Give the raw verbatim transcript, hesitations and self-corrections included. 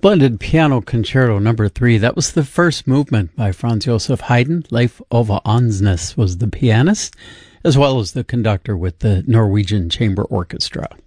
Splendid piano concerto number three. That was the first movement by Franz Joseph Haydn. Leif Ove Ansnes was the pianist, as well as the conductor with the Norwegian Chamber Orchestra.